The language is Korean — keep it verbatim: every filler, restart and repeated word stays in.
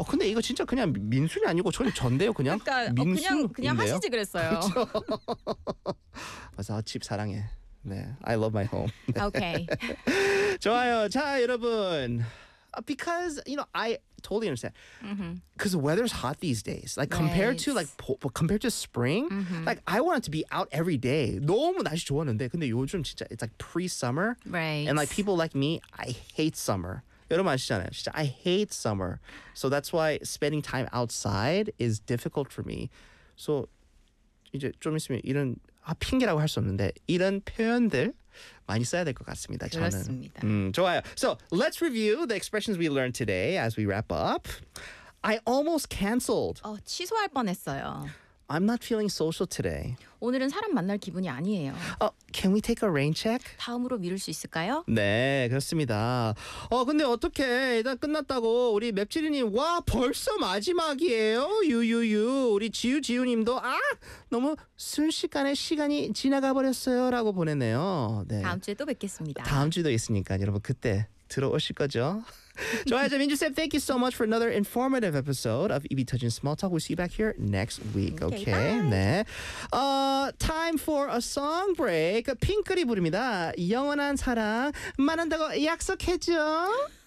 어 근데 이거 진짜 그냥 민순이 아니고 저는 전데요 그냥. 그러니까 어, 민수. 그냥 그냥 하시지 그랬어요. 맞아, 집 사랑해. 네, I love my home. 오케이. 좋아요. 자, 여러분. Uh, because you know, I totally understand. Because the weather's hot these days. Like compared to like po- compared to spring, like I wanted to be out every day. 너무 날씨 좋았는데, 근데 요즘 진짜 it's like pre-summer, Right. and like people like me, I hate summer. 여러분 아시잖아요. 진짜 I hate summer. So that's why spending time outside is difficult for me. So 이제 좀 있으면 이런 아, 핑계라고 할 수 없는데 이런 표현들 많이 써야 될 것 같습니다. 저는. 그렇습니다. 음, 좋아요. So let's review the expressions we learned today as we wrap up. I almost canceled. 어, 취소할 뻔했어요. I'm not feeling social today. 오늘은 사람 만날 기분이 아니에요. Uh, can we take a rain check? 다음으로 미룰 수 있을까요? 네, 그렇습니다. 어, 근데 어떻게 일단 끝났다고 우리 맵찔이님 와 벌써 마지막이에요. 유유유 우리 지우지우님도 아 너무 순식간에 시간이 지나가 버렸어요라고 보냈네요. 네. 다음 주에 또 뵙겠습니다. 다음 주도 있으니까 여러분 그때 들어오실 거죠? 좋아요. 자, 민주 쌤, thank you so much for another informative episode of 입이 터진 Small Talk. We'll see you back here next week. Okay, Okay? bye. 네. Uh, time for a song break. 핑클이 부릅니다. 영원한 사랑 만난다고 약속해줘.